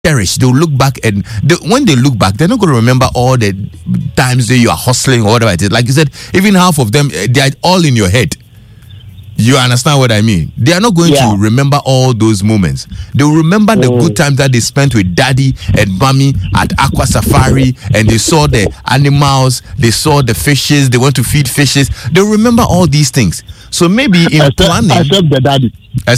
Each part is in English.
cherish. They'll look back, and when they look back, they're not going to remember all the times that you are hustling or whatever it is. Like you said, even half of them, they are all in your head. You understand what I mean? They are not going to remember all those moments. They'll remember the good times that they spent with daddy and mommy at Aqua Safari, and they saw the animals, they saw the fishes, they went to feed fishes. They'll remember all these things. So maybe in planning... Except the daddy.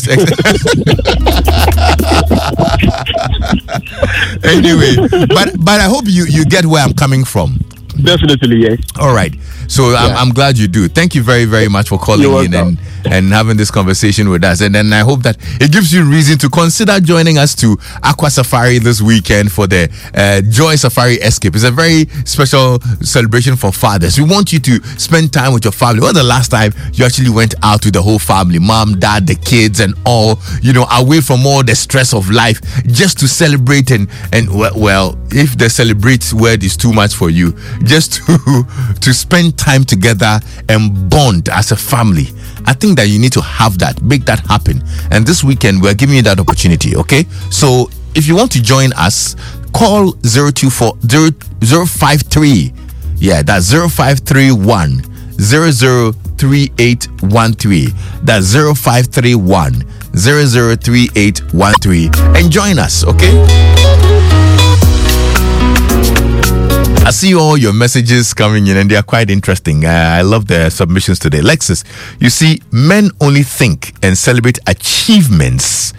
Anyway, but I hope you get where I'm coming from. Definitely, yes. All right. So I'm glad you do. Thank you very, very much for calling in and having this conversation with us. And then I hope that it gives you reason to consider joining us to Aqua Safari this weekend for the Joy Safari Escape. It's a very special celebration for fathers. We want you to spend time with your family. When was the last time you actually went out with the whole family, mom, dad, the kids, and all, away from all the stress of life, just to celebrate and well, if the celebrate word is too much for you, just to spend time together and bond as a family. I think that you need to have that, make that happen. And this weekend we're giving you that opportunity. Okay, so if you want to join us, call 053. That's 0531 003813. That's 0531 003813, and join us. Okay, I see all your messages coming in, and they are quite interesting. I love the submissions today. Lexus, you see, men only think and celebrate achievements.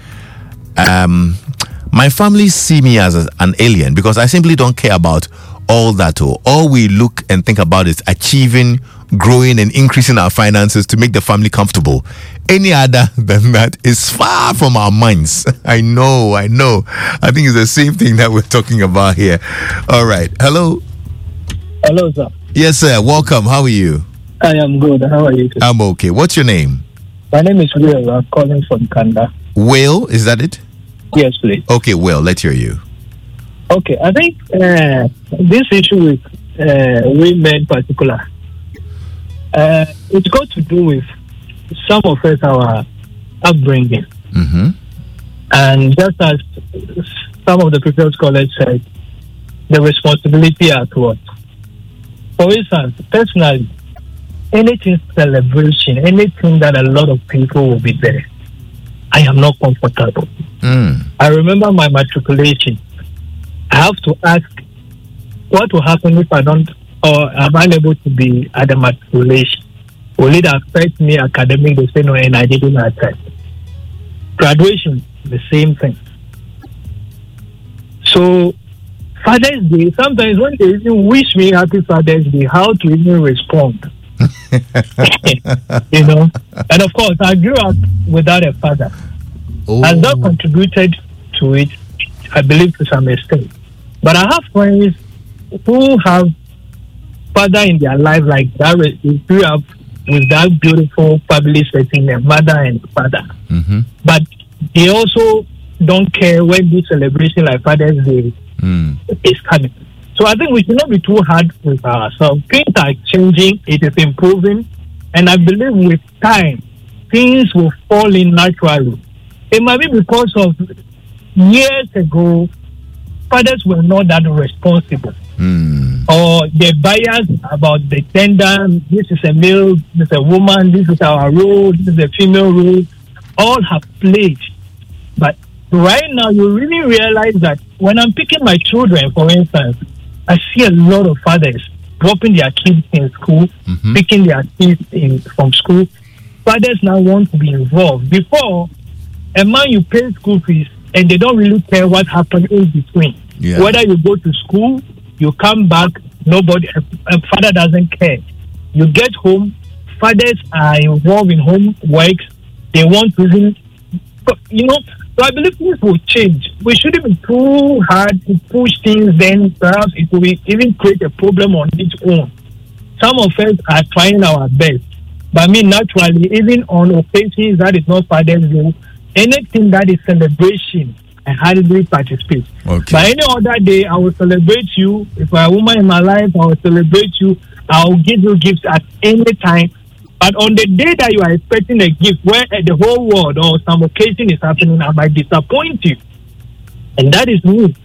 My family see me as an alien because I simply don't care about all that. All we look and think about is achieving, growing, and increasing our finances to make the family comfortable. Any other than that is far from our minds. I know. I think it's the same thing that we're talking about here. All right. Hello. Hello, sir. Yes, sir. Welcome. How are you? I am good. How are you? I'm okay. What's your name? My name is Will. I'm calling from Kanda. Will, is that it? Yes, please. Okay, Will, let's hear you. Okay, I think this issue with women in particular, it's got to do with some of us, our upbringing. Mm-hmm. And just as some of the previous callers said, the responsibility at work. For instance, personally, anything celebration, anything that a lot of people will be there, I am not comfortable. I remember my matriculation. I have to ask, what will happen if I don't, or am I able to be at the matriculation? Will it affect me academically? They say no, and I didn't attend. Graduation, the same thing. So, Father's Day, sometimes when they even wish me happy Father's Day, how to even respond? And of course, I grew up without a father. Has that contributed to it? I believe to some extent. But I have friends who have father in their life like that. They grew up with that beautiful family setting, their mother and father. Mm-hmm. But they also don't care when this celebration like Father's Day is coming. So I think we should not be too hard with ourselves. Things are changing, it is improving, and I believe with time, things will fall in naturally. It might be because of years ago, fathers were not that responsible. Or the bias about the gender, this is a male, this is a woman, this is our role, this is a female role, all have played. But right now, you really realize that when I'm picking my children, for instance, I see a lot of fathers dropping their kids in school, picking their kids from school. Fathers now want to be involved. Before, a man, you pay school fees, and they don't really care what happened in between. Yeah. Whether you go to school, you come back, nobody, a father doesn't care. You get home, fathers are involved in home work. They want to, so I believe things will change. We shouldn't be too hard to push things, then perhaps it will even create a problem on its own. Some of us are trying our best. But naturally, even on occasions that is not Father's Day, anything that is celebration, I hardly participate. Okay. But any other day, I will celebrate you. If you're a woman in my life, I will celebrate you. I will give you gifts at any time. But on the day that you are expecting a gift, where the whole world or some occasion is happening, I might disappoint you. And that is me.